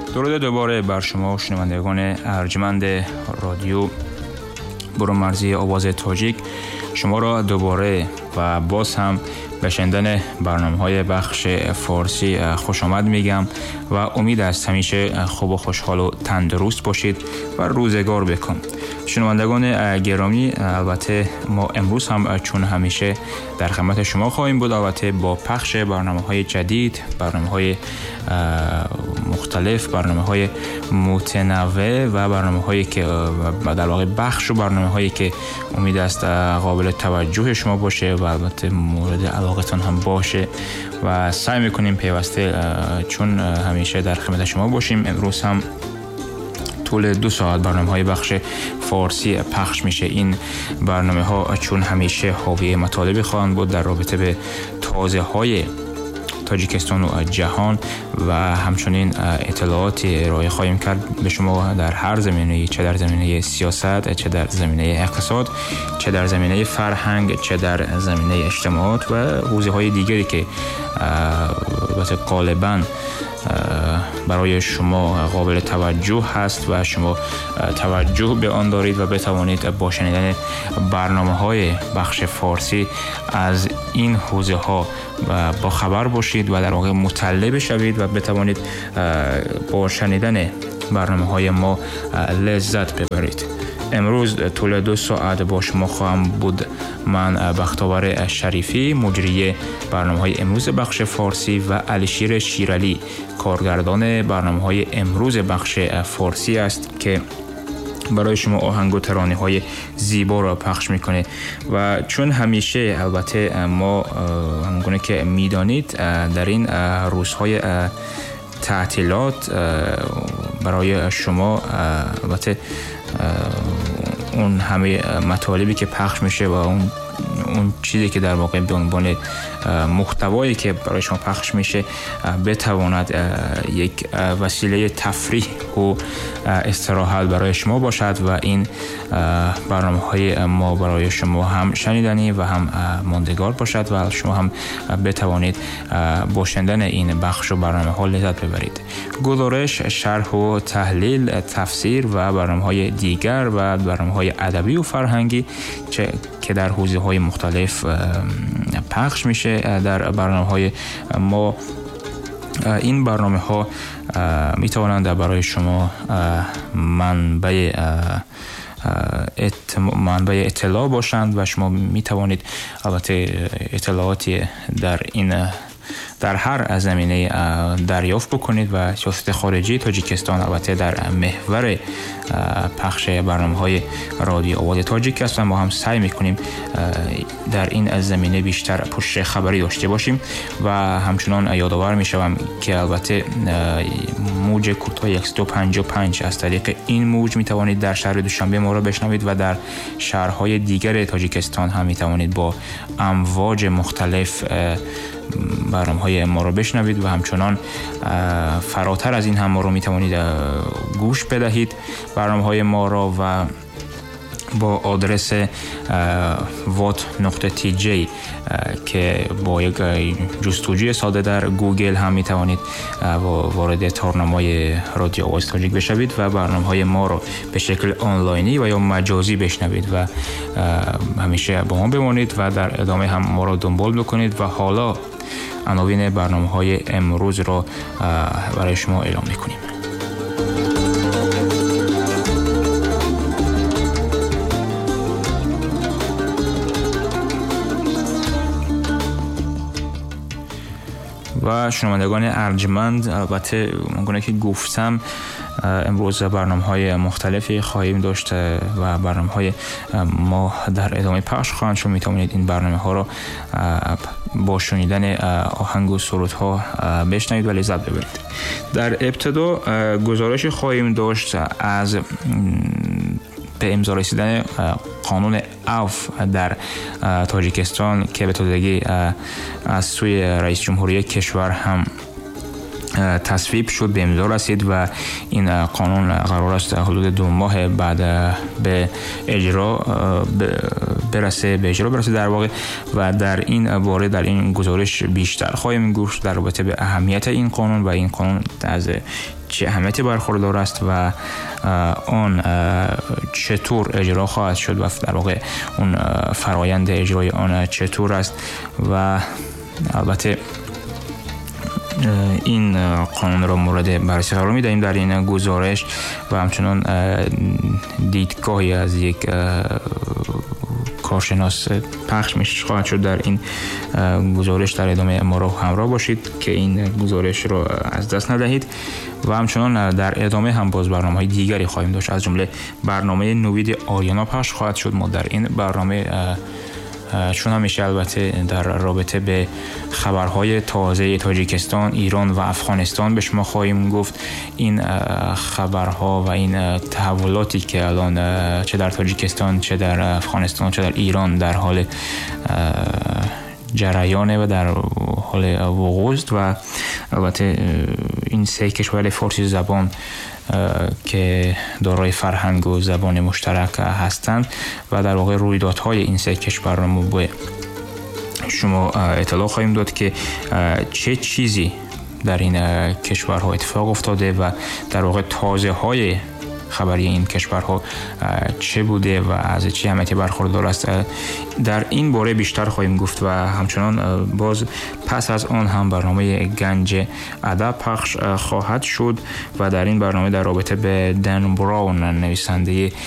درود دوباره بر شما شنوندگان ارجمند رادیو برونمرزی آواز تاجیک. شما را دوباره و باز هم به شنیدن برنامه‌های بخش فارسی خوش آمد میگم و امید است همیشه خوب و خوشحال و تندرست باشید و روزگار بکن. شنوندگان گرامی، البته ما امروز هم چون همیشه در خدمت شما خواهیم بود، البته با پخش برنامه‌های جدید، برنامه‌های مختلف، برنامه‌های متنوع و برنامه‌هایی که در واقع بخش و برنامه‌هایی که امید است قابل توجه شما باشه و البته مورد علاقتان هم باشه و سعی می‌کنیم پیوسته چون همیشه در خدمت شما باشیم. امروز هم طول 2 ساعت برنامه‌های بخش فارسی پخش میشه. این برنامه‌ها چون همیشه حاوی مطالب خواهند بود در رابطه به تازه‌های تاجیکستان و جهان و همچنین اطلاعاتی ارائه خواهیم کرد به شما در هر زمینه، چه در زمینه سیاست، چه در زمینه اقتصاد، چه در زمینه فرهنگ، چه در زمینه اجتماعات و حوزه‌های دیگری که غالباً برای شما قابل توجه هست و شما توجه به آن دارید و بتوانید با شنیدن برنامه‌های بخش فارسی از این حوزه‌ها با خبر باشید و در واقع مطلع بشوید و بتوانید با شنیدن برنامه‌های ما لذت ببرید. امروز طول 2 ساعت با شما خواهم بود من بختاور شریفی، مجری برنامه‌های امروز بخش فارسی و علیشیر شیرعلی، کارگردان برنامه‌های امروز بخش فارسی است که برای شما آهنگ و ترانه‌های زیبا را پخش میکنه و چون همیشه البته ما همونگونه که میدانید در این روزهای تعطیلات برای شما البته اون همه مطالبی که پخش میشه و اون چیزی که در واقع به عنوان محتوایی که برای شما پخش میشه بتواند یک وسیله تفریح و استراحت برای شما باشد و این برنامه‌های ما برای شما هم شنیدنی و هم ماندگار باشد و شما هم بتوانید با شنیدن این بخش و برنامه‌ها لذت ببرید. گزارش، شرح و تحلیل، تفسیر و برنامه‌های دیگر و برنامه‌های ادبی و فرهنگی که در حوزه‌های مختلف پخش میشه در برنامه‌های ما. این برنامه‌ها میتوانند برای شما منبع اطلاع باشند و شما میتوانید البته اطلاعاتی در هر زمینه دریافت بکنید و سیاست خارجی تاجیکستان البته در محور پخش برنامه‌های رادیو آواز تاجیک است و ما هم سعی می‌کنیم در این زمینه بیشتر پشت خبری داشته باشیم و همچنان یادآور می‌شوم که البته موج کوتاه 155 از طریق این موج می‌توانید در شهر دوشنبه ما را بشنوید و در شهرهای دیگر تاجیکستان هم می‌توانید با امواج مختلف برنامه‌های ما رو بشنوید و همچنان فراتر از این هم ما رو میتوانید گوش بدهید برنامه‌های ما را و با آدرس wat.tj که با یک جستجوی ساده در گوگل هم میتوانید وارد تارنمای رادیو آواز تاجیک بشوید و برنامه‌های ما رو به شکل آنلاینی و یا مجازی بشنوید و همیشه با ما بمانید و در ادامه هم ما رو دنبال بکنید. و حالا عناوین برنامه‌های امروز را برای شما اعلام می‌کنیم. و شنوندگان ارجمند، البته اونگونه که گفتم امروز برنامه‌های مختلفی خواهیم داشت و برنامه‌های ما در ادامه پخش خواهند شد. میتونید این برنامه‌ها رو با شنیدن آهنگ و سرودها بشنوید و لذت ببرید. در ابتدا گزارش خواهیم داشت از به امضا رسیدن قانون عفو در تاجیکستان که به تازگی از سوی رئیس جمهوری کشور هم تصویب شد، به امضا رسید و این قانون قرار است حدود 2 ماه بعد به اجرا برسه در واقع. و در این باره در این گزارش بیشتر خواهیم گفت در رابطه به اهمیت این قانون و این قانون از چه اهمیتی برخوردار است و آن چطور اجرا خواهد شد و در واقع اون فرایند اجرای آن چطور است. و البته این قانون را مورد بررسی قرار می‌دهیم در این گزارش و همچنان دیدگاهی از یک کارشناس پخش میشه خواهد شد در این گزارش. در ادامه ما را همراه باشید که این گزارش را از دست ندهید و همچنان در ادامه هم باز برنامه‌های دیگری خواهیم داشت، از جمله برنامه نوید آریانا پخش خواهد شد. ما در این برنامه چون همیشه البته در رابطه به خبرهای تازه تاجیکستان، ایران و افغانستان به شما خواهیم گفت. این خبرها و این تحولاتی که الان چه در تاجیکستان، چه در افغانستان، چه در ایران در حال جریانه و در حال وقوع است و البته این سه کشور فارسی زبان که دارای فرهنگ و زبان مشترک هستند و در واقع رویدادهای این سه کشور را ما به شما اطلاع خواهیم داد که چه چیزی در این کشورها اتفاق افتاده و در واقع تازه های خبری این کشورها چه بوده و از چه اهمیتی برخوردار است. در این باره بیشتر خواهیم گفت و همچنان باز پس از آن هم برنامه گنج ادب پخش خواهد شد و در این برنامه در رابطه به دن براون، نویسنده